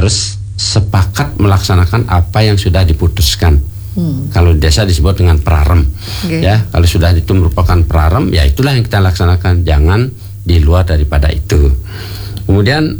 harus sepakat melaksanakan apa yang sudah diputuskan. Kalau desa disebut dengan prarem, ya. Kalau sudah itu merupakan prarem, ya itulah yang kita laksanakan. Jangan di luar daripada itu. Kemudian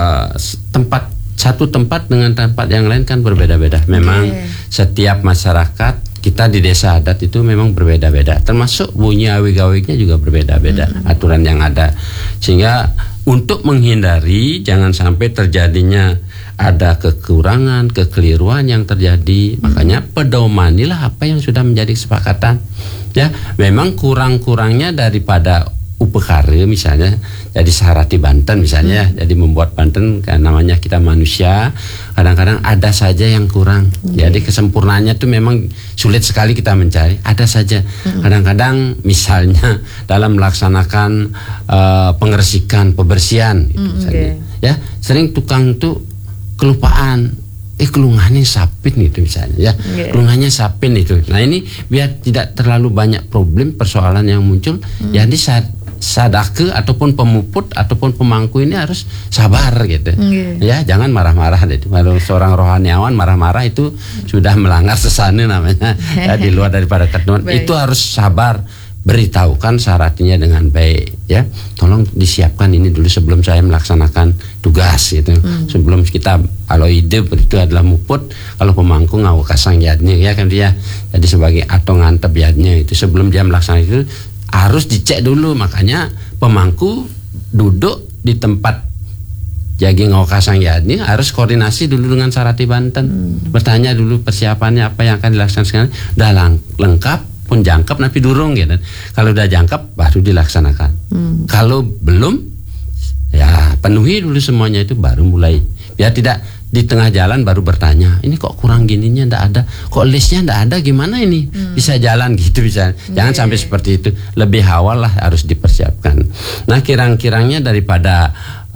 satu tempat dengan tempat yang lain kan berbeda-beda. Memang setiap masyarakat kita di desa adat itu memang berbeda-beda. Termasuk bunyi awig-awignya juga berbeda-beda. Aturan yang ada, sehingga untuk menghindari jangan sampai terjadinya ada kekurangan, kekeliruan yang terjadi, makanya pedomanilah apa yang sudah menjadi kesepakatan. Ya, memang kurang-kurangnya daripada upekare misalnya, jadi Sarati Banten misalnya, jadi membuat Banten kan namanya kita manusia, kadang-kadang ada saja yang kurang. Jadi kesempurnaannya itu memang sulit sekali kita mencari, ada saja. Kadang-kadang misalnya dalam melaksanakan pengersikan, pembersihan gitu, misalnya. Ya, sering tukang tuh kelupaan, kelungannya sapin itu misalnya, ya. Kelungannya sapin itu. Nah, ini biar tidak terlalu banyak problem persoalan yang muncul, jadi sadake ataupun pemuput ataupun pemangku ini harus sabar gitu. Ya, jangan marah-marah itu. Kalau seorang rohaniawan marah-marah itu sudah melanggar sesana namanya. Ya, di luar daripada ketentuan. Itu harus sabar. Beritahukan syaratnya dengan baik, ya. Tolong disiapkan ini dulu sebelum saya melaksanakan tugas gitu. Sebelum kita, kalau ide itu adalah muput, kalau pemangku ngawakasang yadnya, ya kan dia. Jadi sebagai atau ngantep yadnya itu sebelum dia melaksanakan itu harus dicek dulu. Makanya pemangku duduk di tempat jagi ngawakasang yadnya harus koordinasi dulu dengan Sarati Banten. Bertanya dulu persiapannya apa yang akan dilaksanakan. Udah lengkap pun jangkep tapi durung gitu. Kalau udah jangkep baru dilaksanakan. Kalau belum, ya penuhi dulu semuanya itu baru mulai. Biar tidak di tengah jalan baru bertanya, ini kok kurang gininya ndak ada, kok listnya ndak ada, gimana ini bisa jalan gitu bisa. Jangan sampai seperti itu. Lebih awal lah harus dipersiapkan. Nah, kirang-kirangnya daripada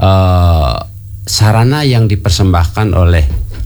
sarana yang dipersembahkan oleh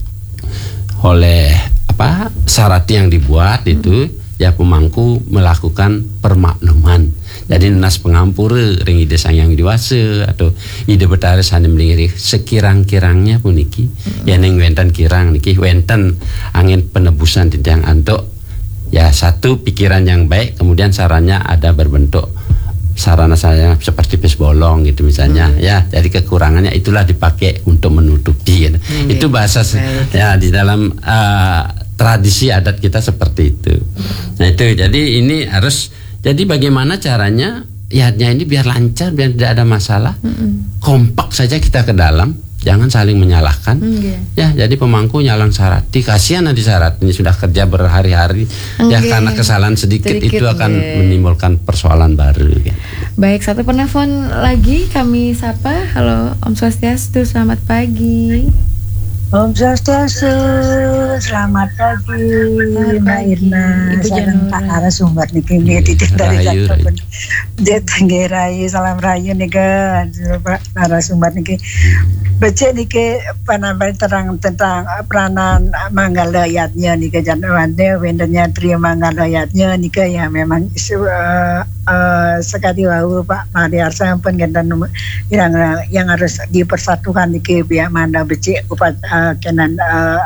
Sarati yang dibuat itu, ya pemangku melakukan permakluman. Jadi nas pengampura ring ide sang yang dewasa atau ide betaris hanya melingiri sekirang-kirangnya pun niki. Ya neng wenten kirang niki wenten angin penebusan di tiang antuk. Ya satu pikiran yang baik, kemudian sarannya ada berbentuk sarana saya seperti pes bolong gitu misalnya. Ya, jadi kekurangannya itulah dipakai untuk menutupi gitu. Itu bahasa ya di dalam tradisi adat kita seperti itu. Nah itu, jadi ini harus, jadi bagaimana caranya yadnya ini biar lancar, biar tidak ada masalah. Kompak saja kita ke dalam, jangan saling menyalahkan. Ya, jadi pemangku nyalang Sarati, kasihan nanti Sarati ini sudah kerja berhari-hari, ya karena kesalahan sedikit itu akan menimbulkan persoalan baru. Ya. Baik, satu penelpon lagi kami sapa. Halo, Om Swastiastu, selamat pagi. Om Swastiastu, selamat pagi Mbak Irna, sareng Pak narasumber niki titip dari Jakarta. Detanggerai salam rayu nika Pak narasumber niki. Becek niki panambahan terang tentang peranan manggalayatnya nika janwande wendernya trio manggalayatnya nika ya memang sekali wau Pak Mariarsa pun gandan yang harus dipersatukan niki biar mana becek kenan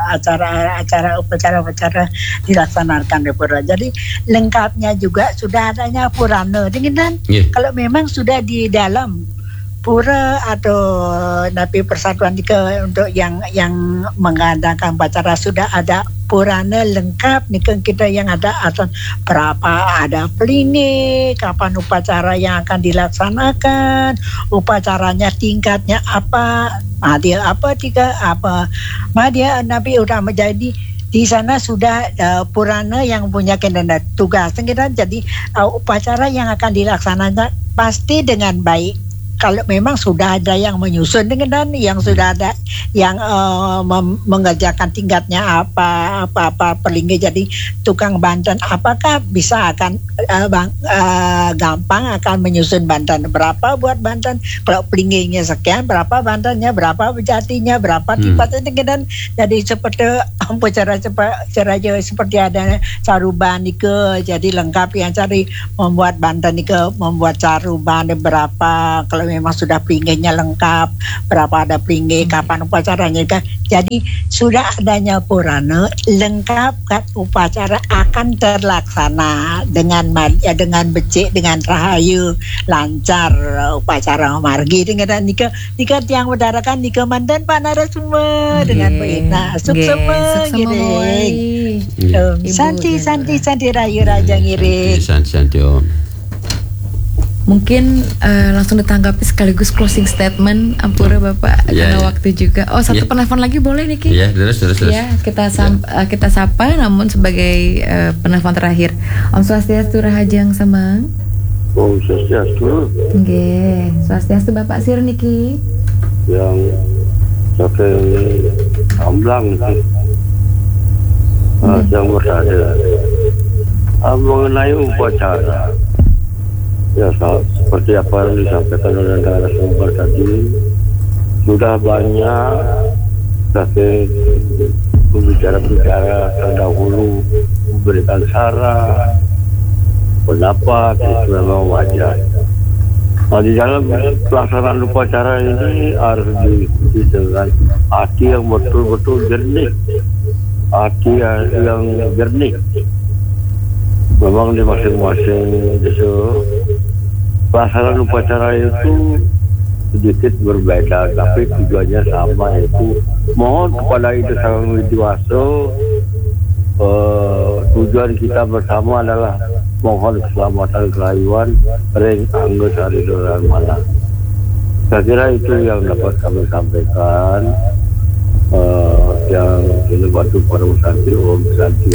upacara dilaksanakan di pura. Jadi lengkapnya juga sudah adanya purana dengan kalau memang sudah di dalam pura atau napi persatuan untuk yang mengadakan upacara sudah ada purana lengkap nih kita yang ada asal berapa ada pelini, kapan upacara yang akan dilaksanakan, upacaranya tingkatnya apa, dia apa dia nabi udah menjadi di sana sudah purana yang punya tugas kita. Jadi upacara yang akan dilaksanakan pasti dengan baik. Kalau memang sudah ada yang menyusun dengan yang sudah ada yang mengerjakan tingkatnya apa pelinggi jadi tukang bantan, apakah bisa akan gampang akan menyusun bantan berapa buat bantan, kalau pelingginya sekian berapa bantannya, berapa jatinya, berapa tipatnya dengan jadi seperti cara seperti ada caruban ike jadi lengkap yang cari membuat bantan ike membuat caruban berapa, kalau memang sudah pelinggihnya lengkap, berapa ada pelinggih, kapan upacaranya kan. Jadi sudah adanya purana lengkap kan, upacara akan terlaksana dengan becik, dengan rahayu, lancar upacara margi dengan nikah tiang udarakan nikah mantan Pak Narasumber dengan baik. Nah, suk semua giring. Santi rayu raja ngiring. Santi Om. Mungkin langsung ditanggapi sekaligus closing statement Ampura Bapak karena waktu juga. Oh, satu penelpon lagi boleh Niki? Iya, terus. Ya, kita sapa namun sebagai penelpon terakhir. Om Swastiastu Rahajang Semang. Om Swastiastu. Nggih, Swastiastu Bapak Sir Niki. Yang sampai amblang yang berada mengenai upacara. Ya, seperti apa yang disampaikan oleh narasumber tadi, sudah banyak dari pembicara-pembicara terdahulu memberikan saran, pendapat, itu memang wajar. Nah, di dalam pelaksanaan upacara ini harus diikuti dengan hati yang betul-betul jernih, hati yang jernih. Memang di masing-masing desa pelaksanaan upacara itu sedikit berbeda, tapi tujuannya sama, yaitu mohon kepada itu Sang Widiwasa. Tujuan kita bersama adalah mohon keselamatan kerayuan ring anggo sari dolan malang. Saya kira itu yang dapat kami sampaikan. Yang ini batu para Santi Om Santi.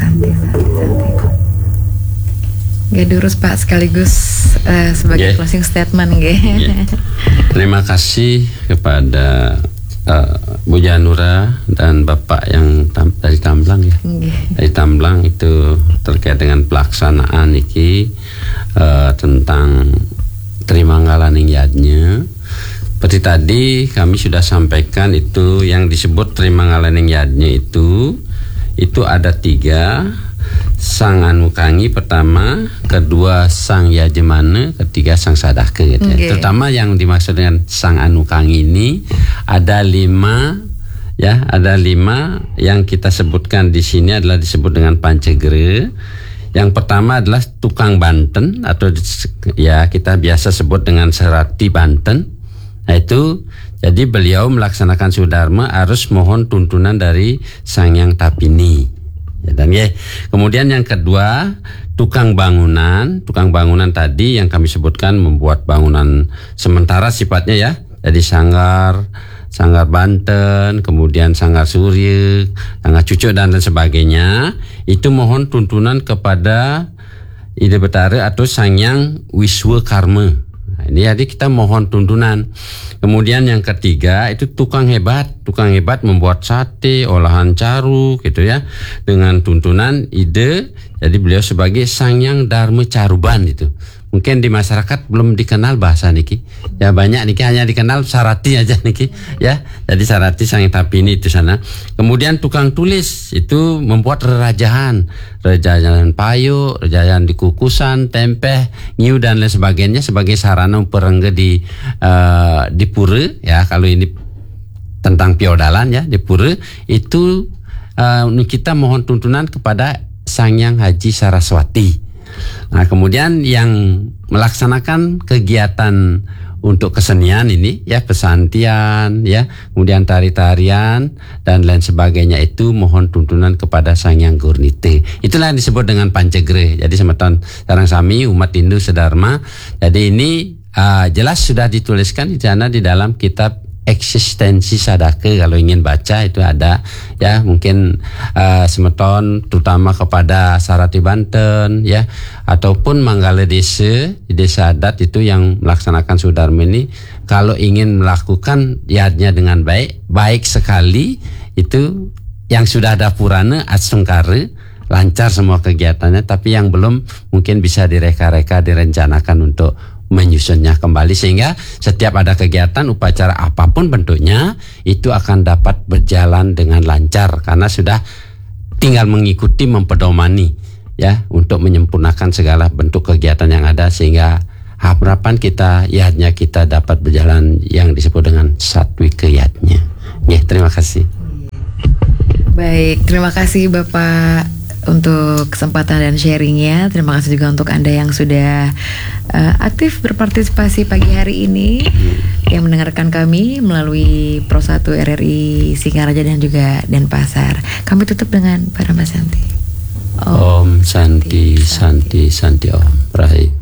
Gak durus Pak, sekaligus sebagai closing statement Terima kasih kepada Bu Janura dan Bapak yang dari Tamblang ya. Dari Tamblang itu terkait dengan pelaksanaan iki tentang Trimangalaning Yadnya. Seperti tadi kami sudah sampaikan itu yang disebut Trimangalaning Yadnya itu ada 3. Sang Anukangi pertama, kedua Sang Yajemana, ketiga Sang Sadaka gitu ya. Terutama yang dimaksud dengan Sang Anukangi ini ada 5 ya, ada 5 yang kita sebutkan di sini adalah disebut dengan Pancegere. Yang pertama adalah tukang Banten atau ya kita biasa sebut dengan Serati Banten. Nah itu jadi beliau melaksanakan Sudharma harus mohon tuntunan dari Sang Hyang Tapini. Ya, dan kemudian yang kedua tukang bangunan tadi yang kami sebutkan membuat bangunan sementara sifatnya ya, jadi sanggar Banten, kemudian sanggar Surya, sanggar Cucuk dan lain sebagainya, itu mohon tuntunan kepada Ida Betara atau Sang Hyang Wiswakarma. Nah, ini jadi kita mohon tuntunan. Kemudian yang ketiga itu tukang hebat membuat sate, olahan caru gitu ya, dengan tuntunan ide. Jadi beliau sebagai Sang Hyang Dharma Caruban itu. Mungkin di masyarakat belum dikenal bahasa niki. Ya banyak niki hanya dikenal Sarati aja niki ya. Jadi Sarati Sang Hyang Tapini itu sana. Kemudian tukang tulis itu membuat rerajahan payuk, rerajahan di kukusan, tempeh, nyiu dan lain sebagainya sebagai sarana perengge di pura ya. Kalau ini tentang piodalan ya di pura itu kita mohon tuntunan kepada Sang Hyang Haji Saraswati. Nah kemudian yang melaksanakan kegiatan untuk kesenian ini ya, pesantian ya, kemudian tari-tarian dan lain sebagainya itu mohon tuntunan kepada Sang Hyang Gurnite. Itulah yang disebut dengan Pancegere. Jadi semeton sareng sami umat Hindu sedharma. Jadi ini jelas sudah dituliskan di sana di dalam kitab Eksistensi Sadaka. Kalau ingin baca itu ada ya, mungkin semeton terutama kepada Sarati Banten ya, ataupun Manggala Desa di desa adat itu yang melaksanakan Sudharma ini, kalau ingin melakukan yadnya dengan baik sekali itu yang sudah ada purana asungkara lancar semua kegiatannya, tapi yang belum mungkin bisa direka-reka direncanakan untuk menyusunnya kembali sehingga setiap ada kegiatan upacara apapun bentuknya itu akan dapat berjalan dengan lancar karena sudah tinggal mengikuti mempedomani ya untuk menyempurnakan segala bentuk kegiatan yang ada sehingga harapan kita yatnya kita dapat berjalan yang disebut dengan satwika yatnya. Terima kasih. Baik, terima kasih Bapak untuk kesempatan dan sharingnya. Terima kasih juga untuk Anda yang sudah aktif berpartisipasi pagi hari ini, yang mendengarkan kami melalui Pro 1 RRI Singaraja dan juga Denpasar. Kami tutup dengan Para Mbak Santi. Om Santi Santi Santi Om. Rahim.